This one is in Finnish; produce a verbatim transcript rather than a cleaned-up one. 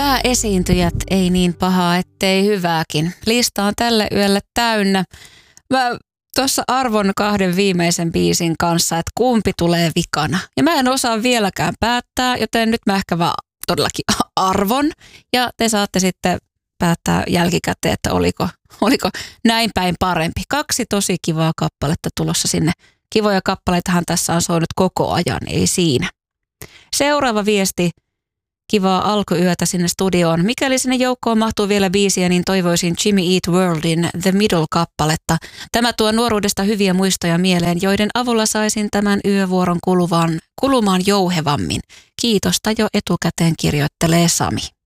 Pääesiintyjät ei niin pahaa, ettei hyvääkin. Lista on tälle yölle täynnä. Mä tuossa arvon kahden viimeisen biisin kanssa, että kumpi tulee vikana. Ja mä en osaa vieläkään päättää, joten nyt mä ehkä vaan todellakin arvon. Ja te saatte sitten päättää jälkikäteen, että oliko, oliko näin päin parempi. Kaksi tosi kivaa kappaletta tulossa sinne. Kivoja kappaleitahan tässä on soinut koko ajan, ei siinä. Seuraava viesti. Kivaa alkuyötä sinne studioon. Mikäli sinne joukkoon mahtuu vielä biisiä, niin toivoisin Jimmy Eat Worldin The Middle-kappaletta. Tämä tuo nuoruudesta hyviä muistoja mieleen, joiden avulla saisin tämän yövuoron kuluvan, kulumaan jouhevammin. Kiitosta jo etukäteen, kirjoittelee Sami.